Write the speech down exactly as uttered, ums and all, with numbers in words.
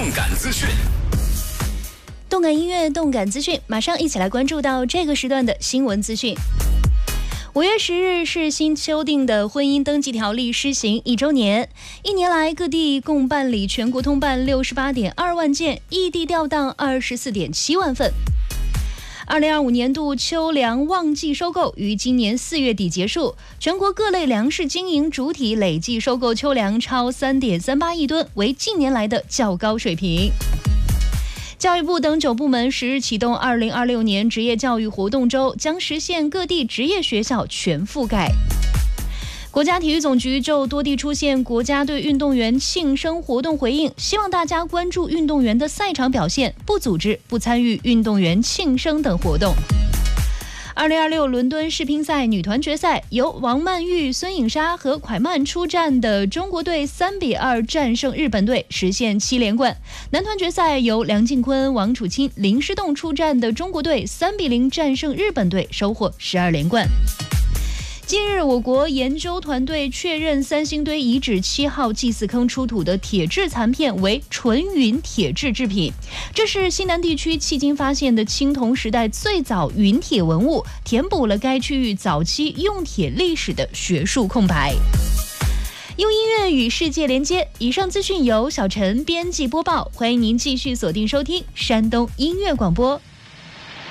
感资讯。 动感音乐，动感资讯，马上一起来关注到这个时段的新闻资讯。五月十日是新修订的婚姻登记条例施行一周年，一年来各地共办理全国通办六十八点二万件，异地调档二十四点七万份。二零二五年度秋粮旺季收购于今年四月底结束，全国各类粮食经营主体累计收购秋粮超三点三八亿吨，为近年来的较高水平。教育部等九部门十日启动二零二六年职业教育活动周，将实现各地职业学校全覆盖。国家体育总局就多地出现国家队运动员庆生活动回应，希望大家关注运动员的赛场表现，不组织、不参与运动员庆生等活动。二零二六伦敦世乒赛女团决赛，由王曼玉、孙颖莎和蒯曼出战的中国队三比二战胜日本队，实现七连冠。男团决赛由梁靖昆、王楚钦、林诗栋出战的中国队三比零战胜日本队，收获十二连冠。近日，我国研究团队确认三星堆遗址七号祭祀坑出土的铁质残片为纯云铁质制品，这是西南地区迄今发现的青铜时代最早云铁文物，填补了该区域早期用铁历史的学术空白。用音乐与世界连接，以上资讯由小陈编辑播报，欢迎您继续锁定收听山东音乐广播。